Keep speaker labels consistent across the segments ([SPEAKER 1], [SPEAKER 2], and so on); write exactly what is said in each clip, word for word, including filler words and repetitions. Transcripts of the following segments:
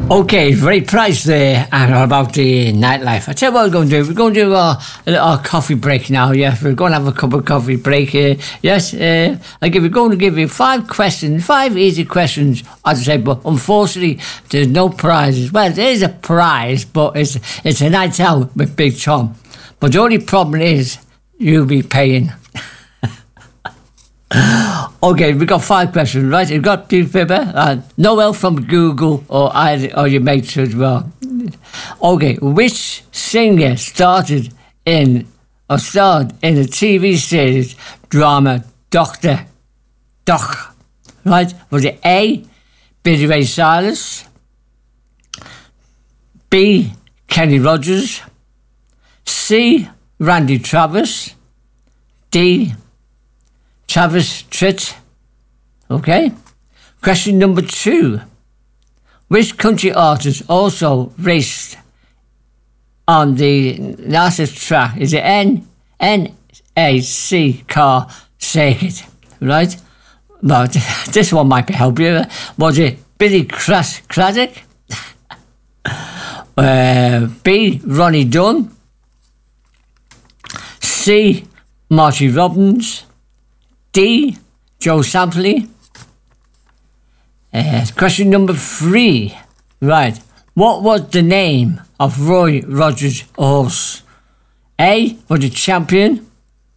[SPEAKER 1] Okay, very price there, and all about the nightlife. I tell you what we're going to do. We're going to do our, our coffee break now. Yes, we're going to have a cup of coffee break here. Yes, uh, I give, we're going to give you five questions, five easy questions, as I say. But unfortunately, there's no prizes. Well, there is a prize, but it's it's a night out with Big Tom. But the only problem is you'll be paying. Okay, we've got five questions, right? You've got piece of paper? Uh, no help from Google or either, or your mates as well. Okay, which singer started in or starred in the T V series drama Doctor Doc? Right? Was it A, Billy Ray Cyrus, B, Kenny Rogers, C, Randy Travis, D, Travis Tritt. Okay. Question number two. Which country artist also raced on the NASCAR track? Is it N N A C car circuit? Right? Well, this one might be help you. Was it Billy Cras- Craddock? uh, B, Ronnie Dunn? C, Marty Robbins? D, Joe Sampley. Uh, question number three. Right. What was the name of Roy Rogers' horse? A, was it Champion?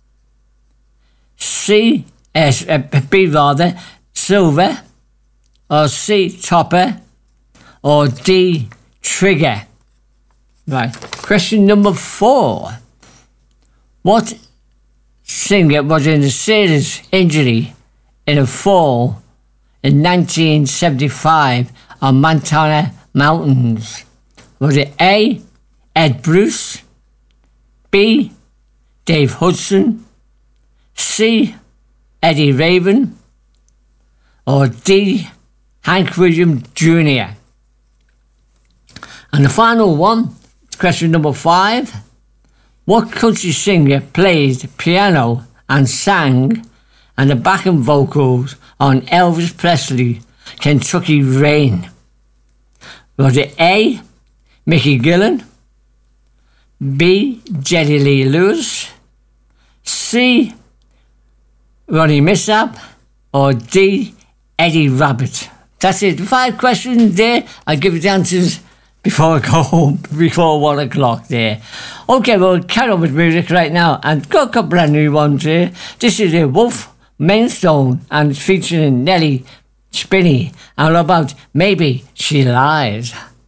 [SPEAKER 1] C, uh, B rather, Silver? Or C, Topper? Or D, Trigger? Right. Question number four. What singer was in a serious injury in a fall in nineteen seventy-five on Montana Mountains? Was it A, Ed Bruce, B, Dave Hudson, C, Eddie Raven, or D, Hank Williams Junior? And the final one, question number five. What country singer played piano and sang and the backing vocals on Elvis Presley, Kentucky Rain? Was it A, Mickey Gillen, B, Jerry Lee Lewis, C, Ronnie Millsap, or D, Eddie Rabbitt? That's it. Five questions there. I'll give you the answers before I go home, before one o'clock there. Okay, we'll carry on with music right now and got a couple brand new ones here. This is a Wolf Mainstone and it's featuring Nelly Spinney and about Maybe She Lies.